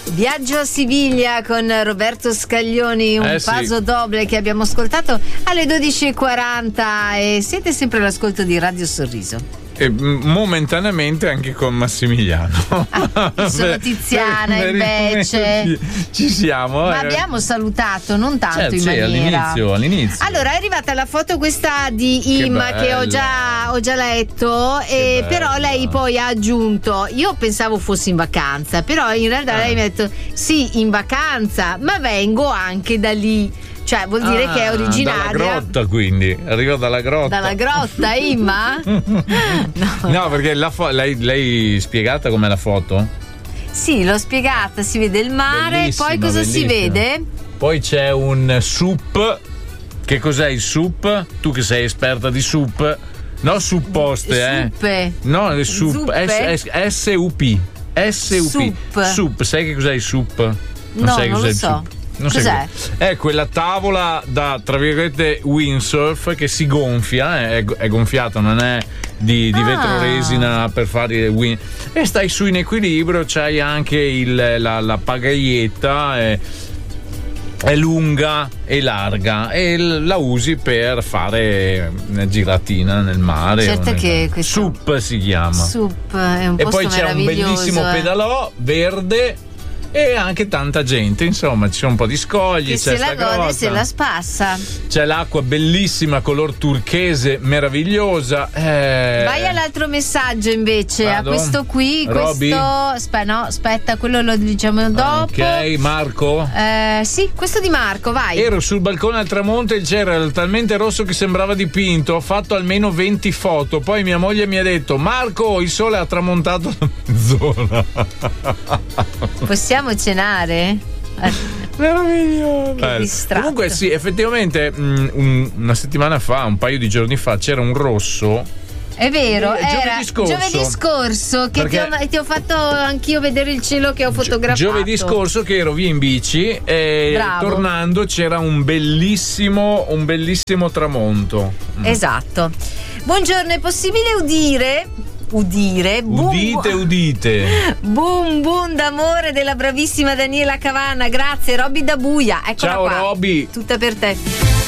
Viaggio a Siviglia con Roberto Scaglioni, un paso doble che abbiamo ascoltato alle 12.40 e siete sempre all'ascolto di Radio Sorriso. E momentaneamente anche con Massimiliano. Sono Tiziana invece. Ci siamo. Ma abbiamo salutato, non tanto in maniera. All'inizio. Allora è arrivata la foto questa di Imma che ho già letto, e però lei poi ha aggiunto: io pensavo fossi in vacanza, però in realtà lei mi ha detto sì, in vacanza, ma vengo anche da lì. Cioè vuol dire che è originaria dalla grotta, quindi arriva dalla grotta. Dalla grotta, Imma? No, perché lei spiegata com'è la foto? Sì, l'ho spiegata, si vede il mare. Bellissima, poi cosa si vede? Poi c'è un sup. Che cos'è il sup? Tu che sei esperta di sup. No, supposte, Suppe. No, le sup. S-U-P. Sup. Sai che cos'è il sup? Non lo so. Cos'è? È quella tavola da, tra virgolette, windsurf che si gonfia, è gonfiata, non è di vetro resina per fare wind, e stai su in equilibrio, c'hai anche la pagaietta, è lunga e larga e la usi per fare una giratina nel mare. Certo che questo Sup si chiama. Sup è un posto meraviglioso. E poi c'è un bellissimo pedalò verde e anche tanta gente, insomma ci sono un po' di scogli, che c'è se la gode, se la spassa, c'è l'acqua bellissima color turchese meravigliosa. Vai all'altro messaggio invece. Vado. A questo qui, Roby? aspetta, quello lo diciamo dopo. Ok, Marco? Sì, questo di Marco, vai. Ero sul balcone al tramonto e il cielo era talmente rosso che sembrava dipinto, ho fatto almeno 20 foto, poi mia moglie mi ha detto: Marco, il sole ha tramontato la mezz'ora. Possiamo cenare? Meraviglioso. Che distratto. Comunque sì, effettivamente una settimana fa, un paio di giorni fa, c'era un rosso. È vero, era giovedì scorso che ti ho fatto anch'io vedere il cielo che ho fotografato. Giovedì scorso che ero via in bici e tornando c'era un bellissimo tramonto. Esatto. Buongiorno, è possibile udire udite. Boom boom d'amore della bravissima Daniela Cavanna. Grazie Robby da Buia. Eccola ciao qua. Robby. Tutta per te.